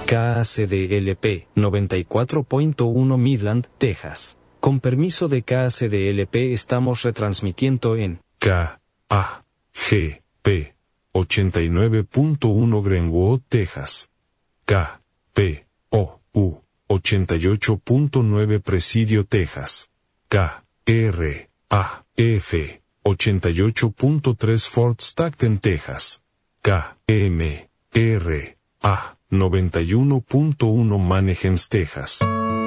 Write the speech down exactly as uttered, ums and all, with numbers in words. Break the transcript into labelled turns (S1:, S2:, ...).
S1: K A C D L P noventa y cuatro punto uno Midland, Texas. Con permiso de K A C D L P estamos retransmitiendo en
S2: K A G P ochenta y nueve punto uno Greenwood, Texas. K P O U ochenta y ocho punto nueve Presidio, Texas. K R A F ochenta y ocho punto tres Fort Stockton, Texas. K M R A noventa y uno punto uno Mannheim, Texas.